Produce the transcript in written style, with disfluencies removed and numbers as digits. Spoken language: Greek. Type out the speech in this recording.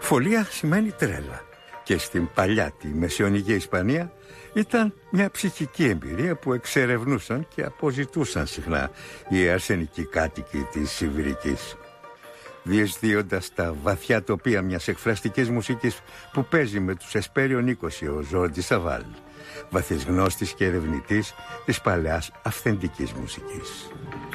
Φωλία σημαίνει τρέλα. Και στην παλιά τη μεσαιωνική Ισπανία ήταν μια ψυχική εμπειρία που εξερευνούσαν και αποζητούσαν συχνά οι αρσενικοί κάτοικοι της Σιβηρικής. Διεισδύοντας τα βαθιά τοπία μιας εκφραστικής μουσικής που παίζει με τους Εσπέριον 20 ο Ζόρντι Σαβάλ, βαθύς γνώστης και ερευνητής της παλαιάς αυθεντικής μουσικής.